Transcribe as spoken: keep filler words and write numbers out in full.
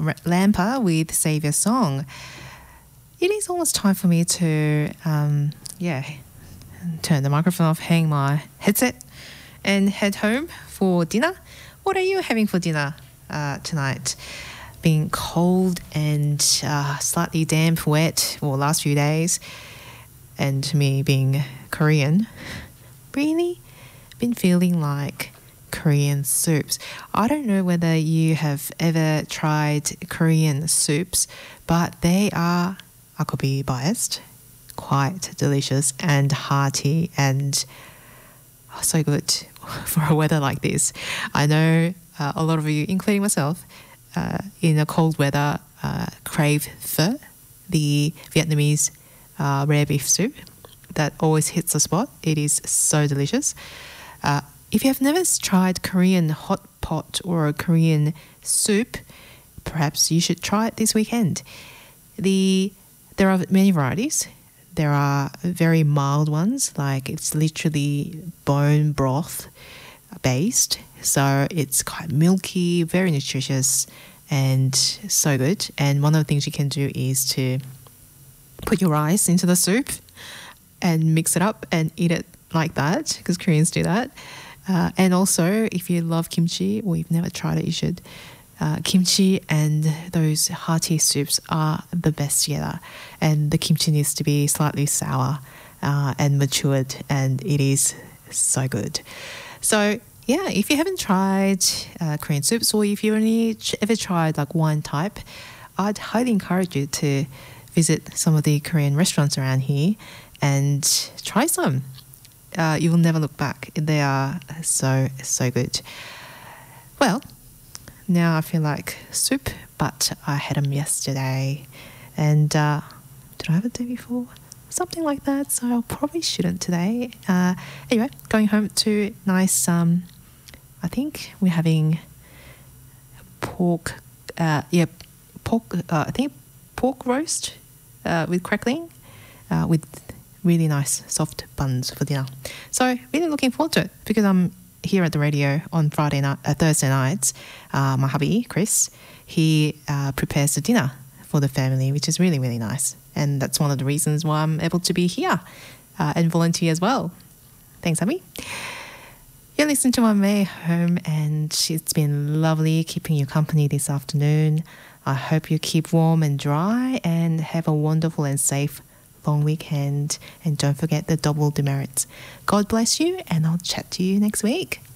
Lamper with Save Your Song. It is almost time for me to, um, yeah, turn the microphone off, hang my headset, and head home for dinner. What are you having for dinner uh, tonight? Being cold and uh, slightly damp, wet for the last few days, and me being Korean, really been feeling like Korean soups. I don't know whether you have ever tried Korean soups, but they are, I could be biased, quite delicious and hearty and so good for a weather like this. I know uh, a lot of you, including myself, uh, in a cold weather uh, crave pho, the Vietnamese uh, rare beef soup that always hits the spot. It is so delicious. Uh, If you have never tried Korean hot pot or a Korean soup, perhaps you should try it this weekend. The There are many varieties. There are very mild ones, like it's literally bone broth based. So it's quite milky, very nutritious, and so good. And one of the things you can do is to put your rice into the soup and mix it up and eat it like that, because Koreans do that. Uh, and also, if you love kimchi, or you've never tried it, you should. Uh, kimchi and those hearty soups are the best together. And the kimchi needs to be slightly sour uh, and matured, and it is so good. So, yeah, if you haven't tried uh, Korean soups, or if you only ever tried like one type, I'd highly encourage you to visit some of the Korean restaurants around here and try some. Uh, you will never look back. They are so, so good. Well, now I feel like soup, but I had them yesterday. And uh, did I have it the day before? Something like that, so I probably shouldn't today. Uh, anyway, going home to nice, um, I think we're having pork, uh, yeah, pork, uh, I think pork roast uh, with crackling, uh, with really nice soft buns for dinner. So really looking forward to it, because I'm here at the radio on Friday night, uh, Thursday nights. Uh, my hubby, Chris, he uh, prepares the dinner for the family, which is really, really nice. And that's one of the reasons why I'm able to be here uh, and volunteer as well. Thanks, hubby. You're listening to my May Home, and it's been lovely keeping you company this afternoon. I hope you keep warm and dry and have a wonderful and safe long weekend, and don't forget the double demerits. God bless you, and I'll chat to you next week.